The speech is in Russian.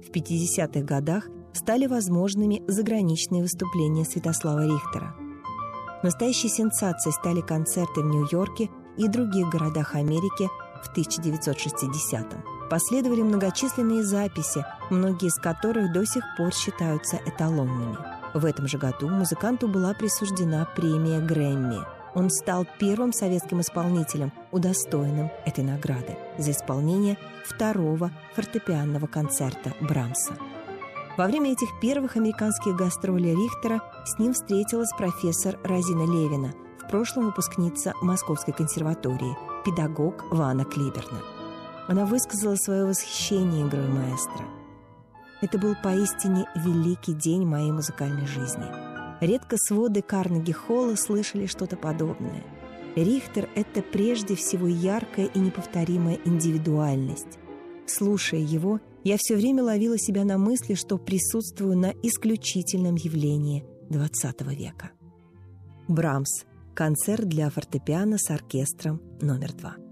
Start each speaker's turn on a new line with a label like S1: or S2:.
S1: В 50-х годах стали возможными заграничные выступления Святослава Рихтера. Настоящей сенсацией стали концерты в Нью-Йорке и других городах Америки в 1960-м. Последовали многочисленные записи, многие из которых до сих пор считаются эталонными. В этом же году музыканту была присуждена премия Грэмми. Он стал первым советским исполнителем, удостоенным этой награды за исполнение второго фортепианного концерта Брамса. Во время этих первых американских гастролей Рихтера с ним встретилась профессор Розина Левина, в прошлом выпускница Московской консерватории, педагог Вана Клиберна. Она высказала свое восхищение игрой маэстро. «Это был поистине великий день моей музыкальной жизни. Редко своды Карнеги-холла слышали что-то подобное. Рихтер — это прежде всего яркая и неповторимая индивидуальность. Слушая его, я все время ловила себя на мысли, что присутствую на исключительном явлении XX века». Брамс. Концерт для фортепиано с оркестром номер 2.